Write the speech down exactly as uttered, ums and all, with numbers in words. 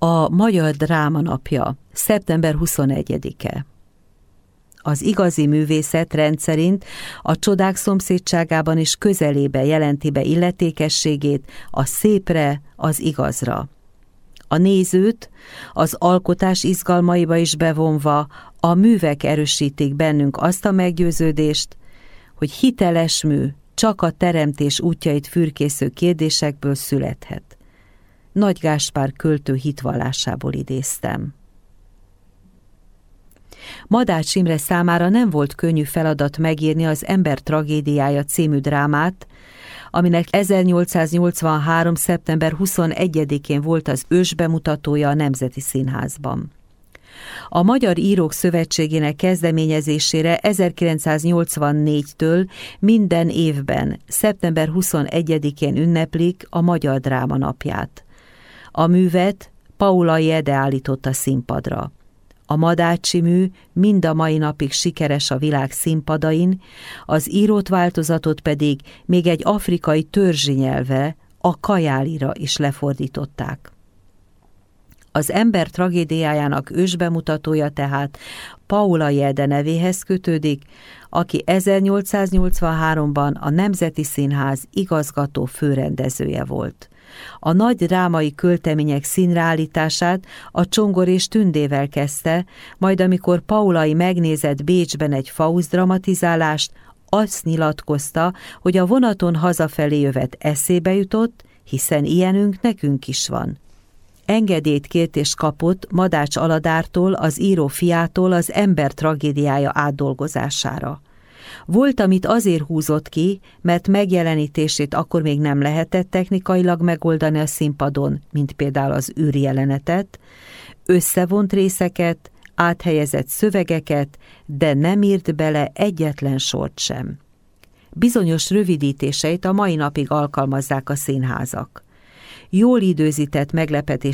A Magyar Dráma Napja, szeptember huszonegyedike. Az igazi művészet rendszerint a csodák szomszédságában és közelébe jelenti be illetékességét a szépre, az igazra. A nézőt az alkotás izgalmaiba is bevonva a művek erősítik bennünk azt a meggyőződést, hogy hiteles mű csak a teremtés útjait fürkésző kérdésekből születhet. Nagy Gáspár költő hitvallásából idéztem. Madács Imre számára nem volt könnyű feladat megírni az Ember tragédiája című drámát, aminek ezernyolcszáznyolcvanhárom. szeptember huszonegyedikén volt az ősbemutatója a Nemzeti Színházban. A Magyar Írók Szövetségének kezdeményezésére ezerkilencszáznyolcvannégytől minden évben, szeptember huszonegyedikén ünneplik a Magyar Dráma Napját. A művet Paulay Ede állította színpadra. A Madácsi mű mind a mai napig sikeres a világ színpadain, az írott változatot pedig még egy afrikai törzsi nyelvre, a kajálira is lefordították. Az Ember tragédiájának ősbemutatója tehát Paulay Ede nevéhez kötődik, aki ezernyolcszáznyolcvanháromban a Nemzeti Színház igazgató főrendezője volt. A nagy drámai költemények színreállítását a Csongor és Tündével kezdte, majd amikor Paulay megnézett Bécsben egy Faust dramatizálást, azt nyilatkozta, hogy a vonaton hazafelé jövet eszébe jutott, hiszen ilyenünk nekünk is van. Engedélyt kért és kapott Madács Aladártól, az író fiától az Ember tragédiája átdolgozására. Volt, amit azért húzott ki, mert megjelenítését akkor még nem lehetett technikailag megoldani a színpadon, mint például az űrjelenetet, összevont részeket, áthelyezett szövegeket, de nem írt bele egyetlen sort sem. Bizonyos rövidítéseit a mai napig alkalmazzák a színházak. Jól időzített meglepetés